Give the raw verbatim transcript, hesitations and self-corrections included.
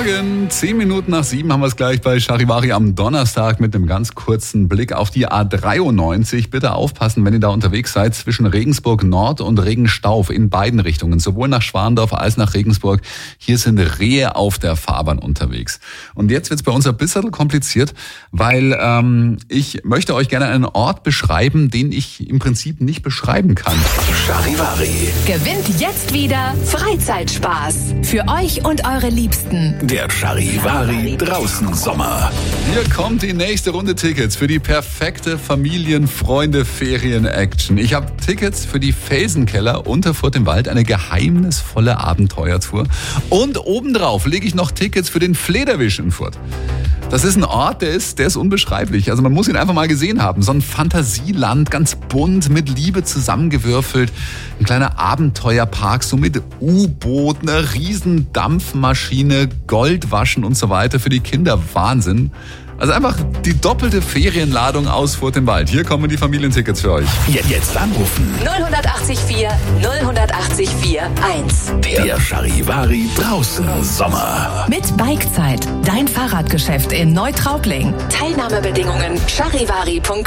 Morgen, zehn Minuten nach sieben haben wir es gleich bei Charivari am Donnerstag mit einem ganz kurzen Blick auf die A dreiundneunzig. Bitte aufpassen, wenn ihr da unterwegs seid, zwischen Regensburg Nord und Regenstauf in beiden Richtungen, sowohl nach Schwandorf als nach Regensburg. Hier sind Rehe auf der Fahrbahn unterwegs. Und jetzt wird es bei uns ein bisschen kompliziert, weil ähm, ich möchte euch gerne einen Ort beschreiben, den ich im Prinzip nicht beschreiben kann. Charivari. Gewinnt jetzt wieder Freizeitspaß für euch und eure Liebsten. Der Charivari draußen Sommer. Hier kommt die nächste Runde Tickets für die perfekte Familien-Freunde-Ferien-Action. Ich habe Tickets für die Felsenkeller unter Furt im Wald, eine geheimnisvolle Abenteuertour. Und obendrauf lege ich noch Tickets für den Flederwisch in Furt. Das ist ein Ort, der ist, der ist unbeschreiblich. Also man muss ihn einfach mal gesehen haben. So ein Fantasieland, ganz bunt, mit Liebe zusammengewürfelt. Ein kleiner Abenteuerpark, so mit U-Boot, einer riesen Dampfmaschine, Goldwaschen und so weiter. Für die Kinder Wahnsinn. Also einfach die doppelte Ferienladung aus Furt im Wald. Hier kommen die Familientickets für euch. Jetzt, jetzt anrufen. null acht vier null acht vier eins. Der Charivari draußen Sommer. Mit Bikezeit, dein Fahrradgeschäft in Neutraubling. Teilnahmebedingungen charivari punkt com.